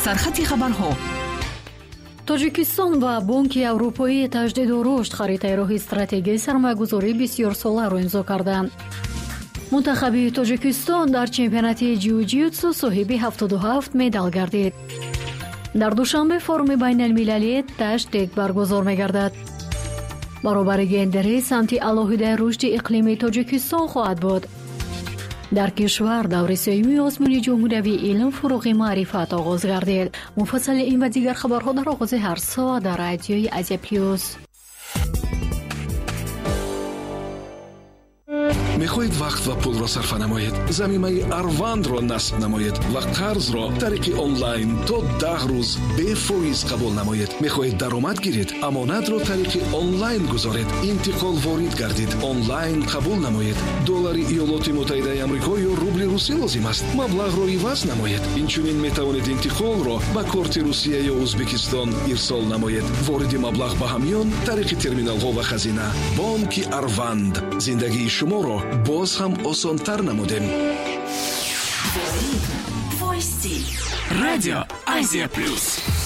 سرخط خبرها. توجیکستان و بانک اروپایی تجدید و رشد خریطه راه استراتژی سرمایه‌گذاری بسیار ساله را امضا کردند. منتخب توجیکستان در چمپیونات جیوجیتسو صاحب 77 مدال گردید. در دوشنبه فورم بین المللی تشت برگزار می‌گردد. برابر گندری سمت علاهده رشد اقلیمی توجیکستان خواهد بود. در کشور دور سیمی آزمون جمهوری علم فروغ معرفت آغاز گردید. مفصل این و دیگر خبرها در آغاز هر ساعت در رادیوی آسیا پلاس. میخواهید وقت و پول را صرف نمایید، ضمیمه اروند را نصب نمایید و قرض را طریق آنلاین تا 10 روز بے فایز قبول نمایید. میخواهید درآمد گیرید، امانت را طریق آنلاین گذارید، انتقال وارد گردید، آنلاین قبول نمایید. دلار ایالات متحده آمریکا یا روبل روسی لازم است، مبلغ را عوض نمایید. اینچنین میتوانید انتقال را با کارت روسیه یا ازبکستان ارسال نمایید. وارد مبلغ به همیان طریق ترمینال ها و خزینه. بانک اروند زندگی شما را باز هم آسان‌تر نمودیم. رادیو آسیا پلاس.